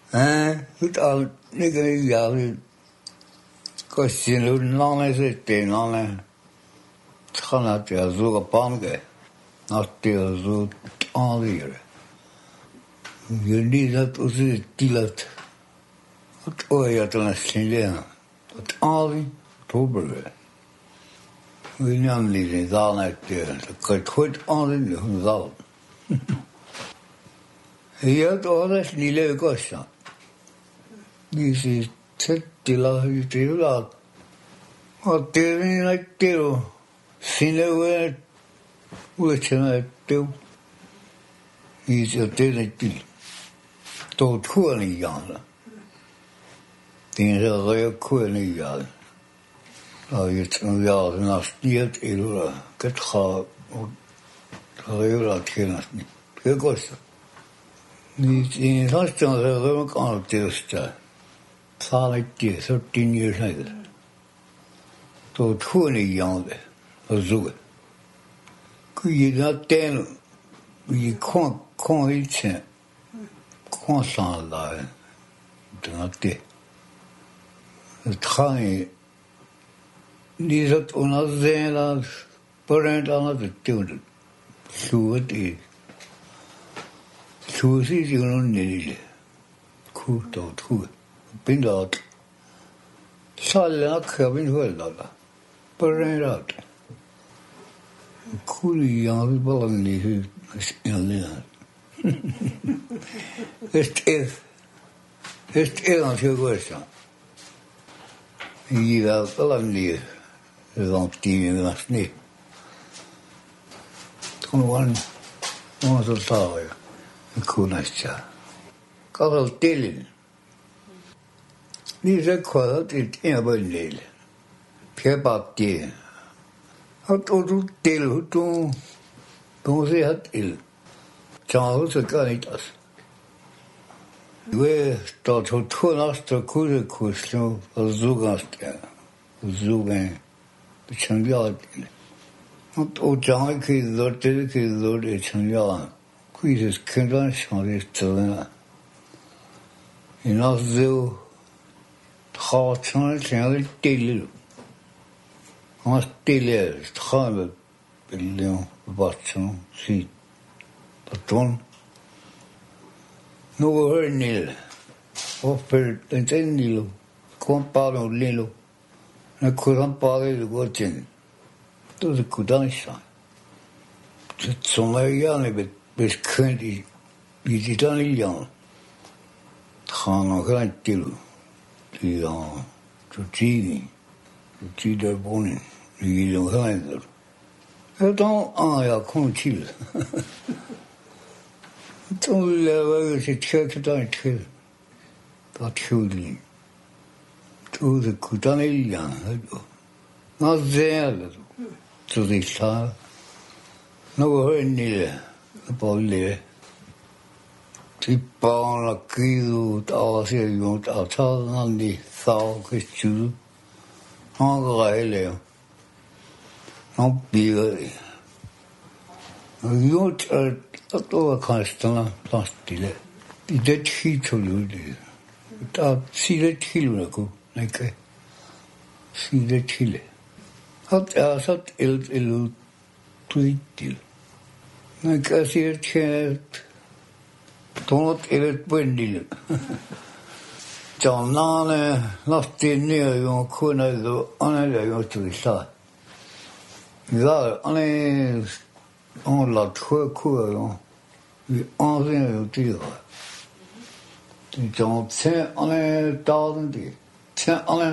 Goed al, ik ja, kosten hoe lang is het lang? Het gaat het ja zo gepangen, dat je zo aanleren. Je niet dat als het tilat, het ooit dan snel, het aanleren, probeer. We nemen die dan uit de, het goed aanleren, dan. Je hebt alles niet leuk kosten. Die is het tila je tila. Wat tering uit tilo. Sinne hoe het uit tilo. Is het tering til. Tot koning jaren. Die is er heel koning jaren. Nou je het een jaar naast niet ilo. Het gaat heel laat geen niet. Heel kosten. Niet in het hartstikke heel erg aan het testen. Zal ik die 13 jaar geleden. Tot koning jaren. Zo. Kun je dat tellen? Je kon iets kon staan daar. Dat het gaat niet dat onazijn als parent aan het doen. Zo het is. Zo is het nog niet. Goed dat goed. Ben dat. Zal ik hebben wel dat. Parent dat. Cool, ja, belangrijk is alleen. Het is als je was. Je wel belangrijk. Want die was niet. Toen was het taal. Ik kon het ja. Ik had al tellen. Niet zo kwaad, het een wel Pjebatje. Het ook deel toen ze het il. Charles kan niet als. We dat het toen als de koele kwestie zoekast zoeken. Het zijn ja. Het ook jank is dat het zijn ja. Quizes kunnen zijn te in als zo gaat zijn deel. Als tele is gaan we billen wat zo ziet. Patron. No hoor nil. Of per intendilo. Comparo lilo. Na compare de goten. Dat is kudansha. Het zomaar jaren bekend is. Die dan niet jan. Gaan nog geen til. Die dan te zien. Die daar wonen. Die nog geen. En dan, ja, kom chill. Toen was het gek dat ik dat schuldig. Toen de kudanilja. Nou, zeer. Toen ik zei. Nou, hoor niet. Bolle. Die baan kido als je iemand uithaalt dan die zou gestuurd. Aangereilen. Nou, bier. Jod dat ook kan staan plastic. Die dit giet zo jullie. Dat zie het gillen ook. Nee, zie het gillen. Had zat el tweetil. Nee, als je het hebt, dan het het bundel. Dan laat die neer jongen kunnen zo andere jongen te staan. Ja, alleen on laat goed wie aanzien het die dan zijn alle dagen die zijn alle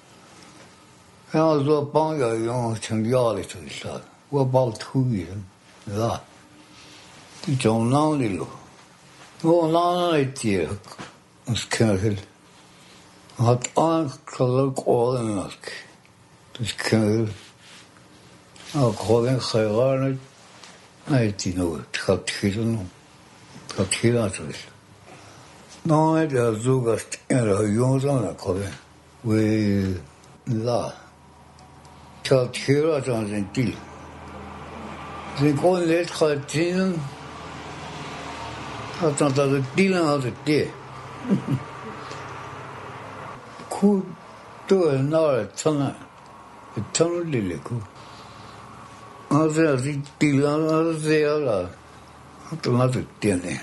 ja zo bang jongen zijn jaren te staan. Wat balt goed ja. Die dan nou niet lo. Hoe lang het hier ons kerel had aangelukkig oren dus kerel ook gewoon geen nee, die nog het gaat gieren. Het gaat gieren dus. Nou, het is zo gast en de jongens aan het komen. We la. Het gaat gieren aan zijn tiel. Zijn gewoon net gaat zien. Dat het tiel had het die. 哭都那儿成了，成了的哭。我这是地上我这样了，都那是点的。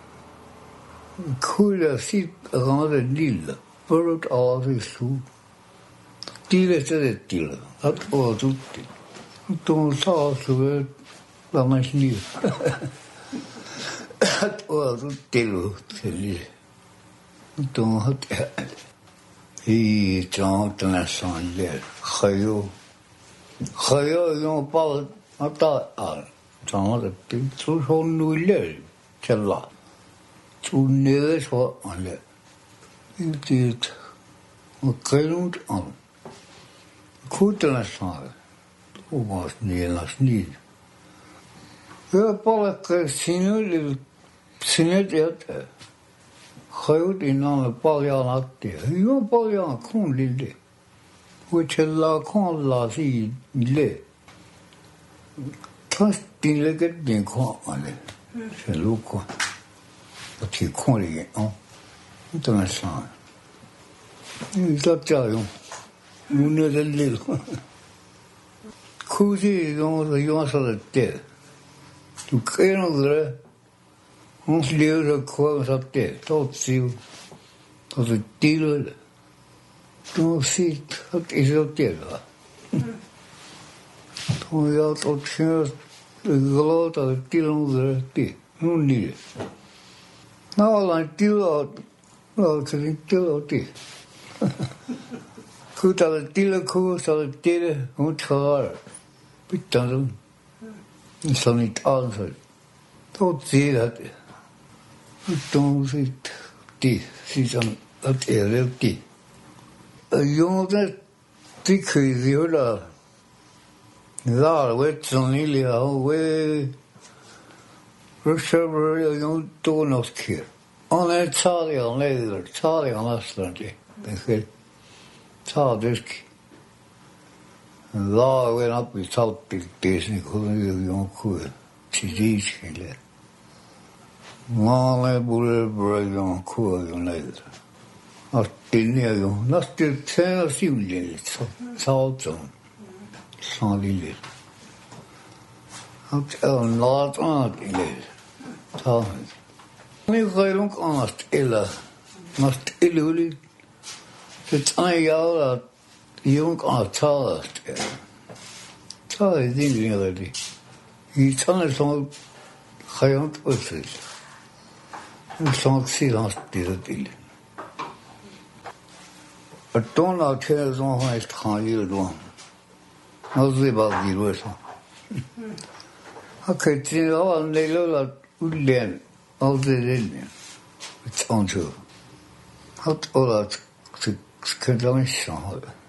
哭了是我的地了，不是熬的书。地了这是地了，他熬就地，东烧是让那是地，熬就地了这里，东好的。一张在那上来，还有用包啊打啊，长了的就说努力去了，就那个说完了，这我个人啊，苦在那上来，我你那是你，我包了个新的的。还有的那保养那的，有保养空的的，我去拉空拉是累，他定了个电框完了，是路宽，我提空的啊，你怎么上？你到家用，我那个累了，空气用上了的，就开那个。我留着空上的，到酒，都是低了的，东西他一直跌了。同样都听老到低笼子跌，努力。那我低了，那肯定低了跌。可到了低了，可到了跌了，我差了，不等着，你说你打上，都跌了的。东西地是这样，也了地，用在最可以有了，那我整理了，我是不是要用多少钱？我那差两来的，差两那是的，那个差的是，那我那比差的是可能有用过，自己去了。我那不是用苦用那个，啊，顶那用，那就全要修炼操种，上里的，啊，拿张顶的，操，你可以用讲是了，那是了的，是怎样了？用讲操了，操一定那个的，以前的时候还用多少？上次上地了地了，东那天的状况是行业的状，我嘴巴比路上，他开进了那了练，我在这里，长久，他到了是看咱们想好的。